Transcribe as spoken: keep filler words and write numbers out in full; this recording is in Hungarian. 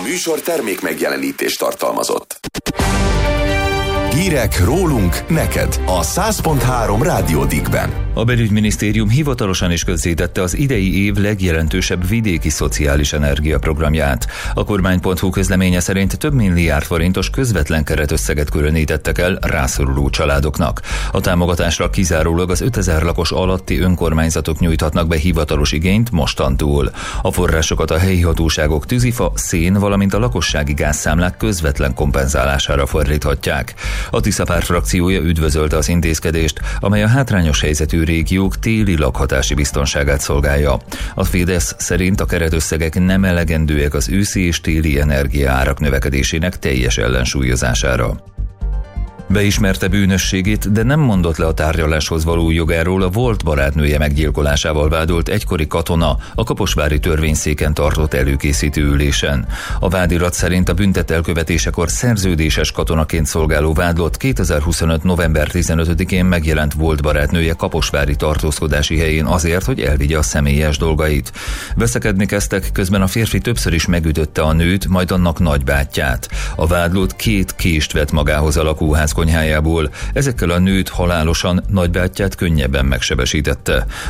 műsor termék megjelenítést tartalmazott. Hírek rólunk neked a száz pont három Rádió Diggben. A belügyminisztérium hivatalosan is közzétette az idei év legjelentősebb vidéki szociális energiaprogramját. A kormány pont hu közleménye szerint több milliárd forintos közvetlen keretösszeget különítettek el rászoruló családoknak. A támogatásra kizárólag az ötezer lakos alatti önkormányzatok nyújthatnak be hivatalos igényt mostantól. A forrásokat a helyi hatóságok tűzifa, szén, valamint a lakossági gázszámlák közvetlen kompenzálására fordíthatják. A Tiszapárt frakciója üdvözölte az intézkedést, amely a hátrányos helyzetű régiók téli lakhatási biztonságát szolgálja. A Fidesz szerint a keretösszegek nem elegendőek az őszi és téli energiaárak növekedésének teljes ellensúlyozására. Beismerte bűnösségét, de nem mondott le a tárgyaláshoz való jogáról a volt barátnője meggyilkolásával vádolt egykori katona a kaposvári törvényszéken tartott előkészítő ülésen. A vádirat szerint a büntet elkövetésekor szerződéses katonaként szolgáló vádlott kétezer-huszonöt november tizenötödikén megjelent volt barátnője kaposvári tartózkodási helyén azért, hogy elvigye a személyes dolgait. Veszekedni kezdtek, közben a férfi többször is megütötte a nőt, majd annak nagybátyját. A vádlott két kést vett magához a lakóház konyhájából, ezekkel a nőt halálosan, nagybátyját könnyebben megsebesítette.